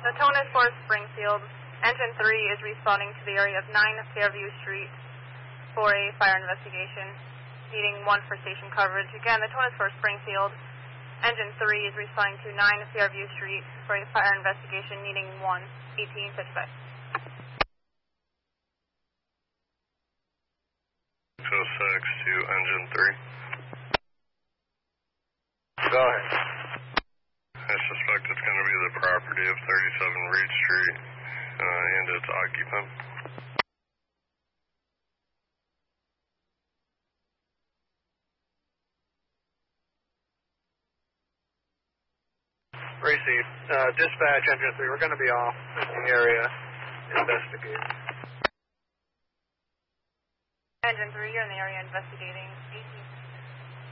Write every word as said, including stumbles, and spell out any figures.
The tone is for Springfield. Engine three is responding to the area of nine Fairview Street for a fire investigation, needing one for station coverage. Again, the tone is for Springfield. Engine three is responding to nine Fairview Street for a fire investigation, needing one. eighteen, touch back. six oh six to engine three. Go ahead. I suspect it's going to be the property of thirty-seven Reed Street uh, and its occupant. Received. Uh, dispatch engine three, we're going to be off in the area investigating. Engine three, you're in the area investigating.